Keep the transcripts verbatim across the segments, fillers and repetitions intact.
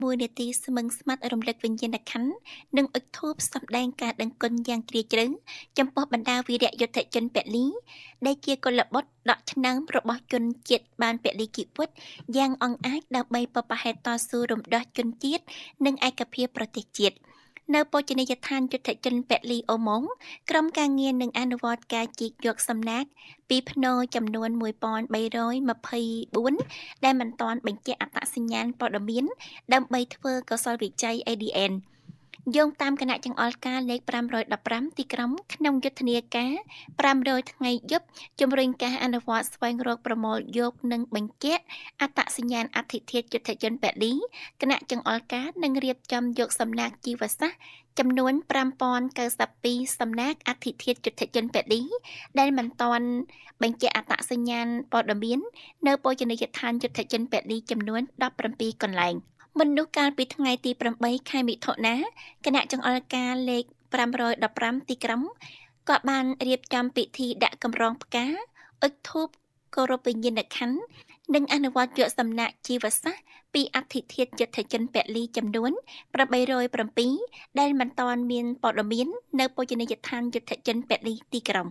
មួយនាទីស្មឹងស្មាត់រំលឹកវិញ្ញាណក្ខន្ធនិងអុជធូបសម្ដែងការដឹងគុណយ៉ាងជ្រាលជ្រៅចំពោះបណ្ដាវីរយុទ្ធជនពលីដែលជាកុលបុត្រដកឆ្នាំរបស់ជនជាតិបានពលីគិវុត្តយ៉ាងអង្អាចដើម្បីបបហេតុតស៊ូរំដោះជនជាតិនិងឯកភាពប្រទេសជាតិនៅបូជនីយដ្ឋានយុទ្ធជនពលីអូម៉ុងក្រុមការងារនឹងអនុវត្តការជីកយកសំណាកពីភ្នរចំនួនមួយnghìn ba trăm hai mươi tưដែលមិនទាន់បញ្ជាក់អត្តសញ្ញាណព័ត៌មានដើម្បីធ្វើកុសលវិច័យ เอ ดี เอ็น យោងតាមគណៈចង្អុលការលេខfive one fiveទីក្រុងក្នុងយុទ្ធនាការfive hundredថ្ងៃយប់ជំរុញការអនុវត្តស្វែងរកប្រមូលយកនិងបញ្ជាក់អត្តសញ្ញាណអធិធិយុទ្ធជនពលីគណៈចង្អុលការនឹងរៀបចំយកសំណាកជីវសាស្ត្រចំនួនfive thousand ninety-twoសំណាកអធិធិយុទ្ធជនពលីដែលមិនទាន់បញ្ជាក់អត្តសញ្ញាណព័ត៌មាននៅបូជនីយដ្ឋានយុទ្ធជនពលីចំនួនsevenកន្លែងមុននោះកាលពីថ្ងៃទីeightខែមិថុនាគណៈចង្អុលការលេខfive one fiveទីក្រុងក៏បានរៀបចំពិធីដាក់កម្រងផ្កាអុជធូបគោរពវិញ្ញាណក្ខន្ធនិងអនុវត្តយកសំណាកជីវសាស្ត្រពីអធិធិយុទ្ធជនពលីចំនួនeight oh sevenដែលមិនទាន់មានព័ត៌មាននៅបូជនីយដ្ឋានយុទ្ធជនពលីទីក្រុង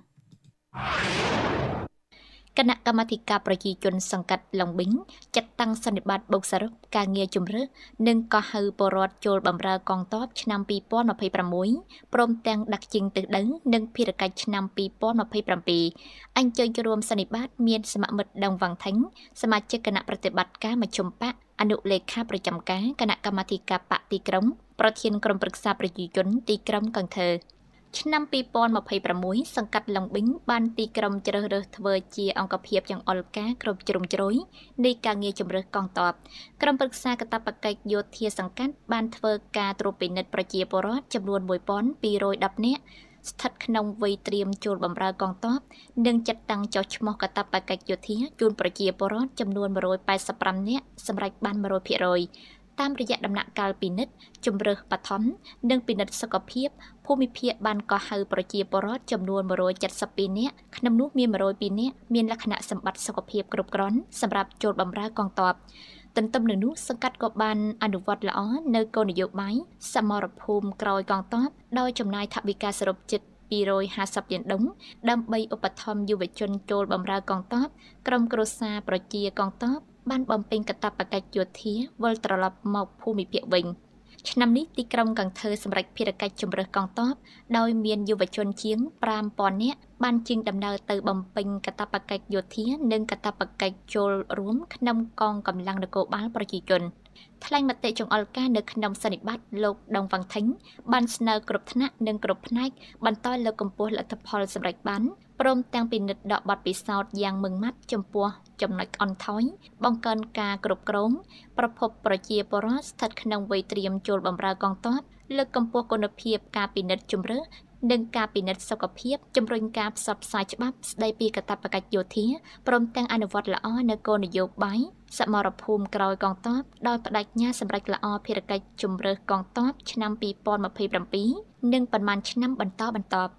គណៈកម្មាធិការប្រជាជនសង្កាត់ឡុងប៊ីងចាត់តាំងសន្និបាតបូកសរុបការងារជំរឿសនិងកោះហៅពលរដ្ឋចូលបម្រើកងទ័ពឆ្នាំtwo thousand twenty-sixព្រមទាំងដាក់ជិញទិសដៅនិងភារកិច្ចឆ្នាំtwo thousand twenty-sevenអញ្ជើញចូលរួមសន្និបាតមានសមាមិត្តដងវ៉ាងថៃសមាជិកគណៈប្រតិបត្តិការមជ្ឈុំបកអនុលេខាប្រចាំការគណៈកម្មាធិការបកទីក្រុងប្រធានក្រុមប្រឹក្សាប្រជាជនទីក្រុងកង្ធើឆ្នាំtwo thousand twenty-sixសង្កាត់ឡុងប៊ីងបានទីក្រុមជ្រើសរើសធ្វើជាអង្គភាពចង្អុលការគ្រប់ជ្រុងជ្រោយនៃការងារជំរឿសកងទ័ពក្រុមប្រឹក្សាកាតព្វកិច្ចយោធាសង្កាត់បានធ្វើការត្រួតពិនិត្យប្រជាពលរដ្ឋចំនួនone thousand two hundred tenនាក់ស្ថិតក្នុងវ័យត្រៀមចូលបម្រើកងទ័ពនិងចាត់តាំងចុះឈ្មោះកាតព្វកិច្ចយោធាជូនប្រជាពលរដ្ឋចំនួនone hundred eighty-fiveនាក់សម្រាប់បានone hundred percentតាមរយៈដំណាក់កាលពិនិត្យជំរឿសបឋមនិងពិនិត្យសុខភាពភូមិភាគបានកោះហៅប្រជាពលរដ្ឋចំនួនone hundred seventy-twoនាក់ក្នុងនោះមានone hundred twoនាក់មានលក្ខណៈសម្បត្តិសុខភាពគ្រប់គ្រាន់សម្រាប់ចូលបម្រើកងទ័ពទន្ទឹមនឹងនោះសង្កាត់ក៏បានអនុវត្តល្អនៅគោលនយោបាយសមរភូមិក្រោយកងទ័ពដោយចំណាយថវិកាសរុបជិតtwo hundred fiftyលានដុល្លារដើម្បីឧបត្ថម្ភយុវជនចូលបម្រើកងទ័ពក្រុមគ្រួសារប្រជាកងទ័ពបានបំពេញកាតព្វកិច្ចយោធាវិលត្រឡប់មកភូមិភាគវិញឆ្នាំនេះទីក្រុងកង្ធើសម្រេចភារកិច្ចជំរឿសកងទ័ពដោយមានយុវជនជាងfive thousandនាក់បានជិះដំណើរទៅបំពេញកាតព្វកិច្ចយោធានិងកាតព្វកិច្ចចូលរួមក្នុងកងកម្លាំងនគរបាលប្រជាជនថ្លែងមតិចង្អុលការនៅក្នុងសន្និបាតលោកដងវ៉ាងថៃបានស្នើគ្រប់ថ្នាក់និងគ្រប់ផ្នែកបន្តលើកកម្ពស់លទ្ធផលសម្រេចបានព្រមទាំងពិនិត្យដកបទពិសោធន៍យ៉ាងម៉ឺងម៉ាត់ចំពោះចំណុចអន់ថយបង្កើនការគ្រប់គ្រងប្រភពប្រជាពលរដ្ឋស្ថិតក្នុងវ័យត្រៀមចូលបម្រើកងទ័ពលើកកម្ពស់គុណភាពការពិនិត្យជំរឿសនិងការពិនិត្យសុខភាពជំរុញការផ្សព្វផ្សាយច្បាប់ស្តីពីកាតព្វកិច្ចយោធាព្រមទាំងអនុវត្តល្អនៅគោលនយោបាយសមរភូមិក្រោយកងទ័ពដោយបដិញ្ញាសម្រេចល្អភារកិច្ចជំរឿសកងទ័ពឆ្នាំtwo thousand twenty-sevenនិងប៉ុន្មានឆ្នាំបន្តបន្ទាប់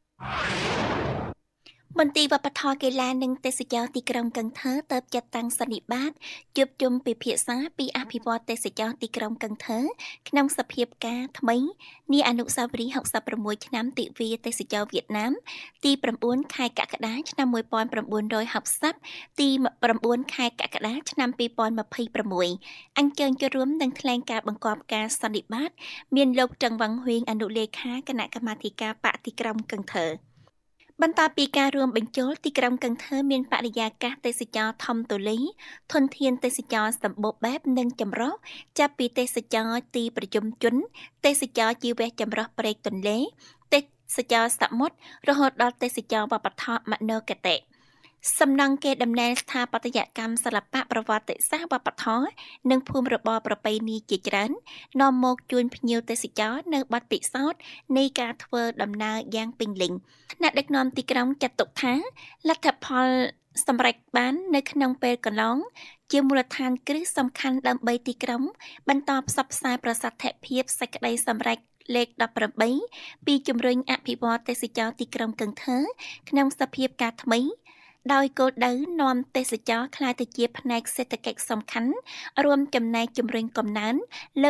មន្ទីរវប្បធម៌កីឡានិងទេសចរណ៍ទីក្រុងកង្ធើទើបចាត់តាំងសន្និបាតជួបជុំពិភាក្សាពីអភិវឌ្ឍទេសចរណ៍ទីក្រុងកង្ធើក្នុងសភាពការថ្មីនាអនុស្សាវរីយ៍sixty-sixឆ្នាំទិវាទេសចរណ៍វៀតណាមទីnineខែកក្កដាឆ្នាំnineteen sixtyទីnineខែកក្កដាឆ្នាំtwenty twenty-sixអញ្ជើញចូលរួមនឹងថ្លែងការបង្គាប់ការសន្និបាតមានលោកចង្វាន់ហួងអនុលេខាគណៈកម្មាធិការបកទីក្រុងកង្ធើបន្តពីការរួមបញ្ចូលទីក្រុងកង្ធើមានបរិយាកាសទេសចរណ៍ធំទូលាយធនធានទេសចរណ៍សម្បូរបែបនិងចម្រុះចាប់ពីទេសចរណ៍ទីប្រជុំជនទេសចរណ៍ជីវៈចម្រុះព្រែកទន្លេទេសចរណ៍សមុទ្ររហូតដល់ទេសចរណ៍វប្បធម៌មនោគតិសំណង់កេរដំណែលស្ថាបត្យកម្មសិល្បៈប្រវត្តិសាស្ត្រវប្បធម៌និងភូមិរបរប្រពៃណីជាច្រើននាំមកជូនភ្ញៀវទេសចរនៅបទពិសោធន៍នៃការធ្វើដំណើរយ៉ាងពេញលេញថ្នាក់ដឹកនាំទីក្រុងចាត់ទុកថាលទ្ធផលសម្រេចបាននៅក្នុងពេលកន្លងជាមូលដ្ឋានគ្រឹះសំខាន់ដើម្បីទីក្រុងបន្តផ្សព្វផ្សាយប្រសិទ្ធភាពសេចក្តីសម្រេចលេខeighteenពីជំរុញអភិវឌ្ឍទេសចរណ៍ទីក្រុងកង្ធើក្នុងសភាពការថ្មីដោយគោលដៅនាំទេសចរណ៍ក្លាយទៅជាផ្នែកសេដ្ឋកិច្ចសំខាន់រួមចំណែកជំរុញកំណើនលើក